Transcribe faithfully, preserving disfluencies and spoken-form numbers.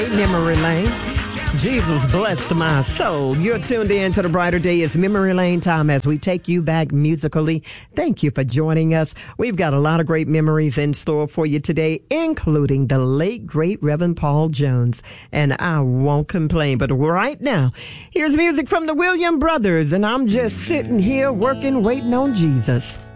Memory Lane. Jesus blessed my soul. You're tuned in to the Brighter Day is Memory Lane time as we take you back musically. Thank you for joining us. We've got a lot of great memories in store for you today, including the late, great Reverend Paul Jones. And I won't complain. But right now, here's music from the Williams Brothers. And I'm just sitting here working, waiting on Jesus.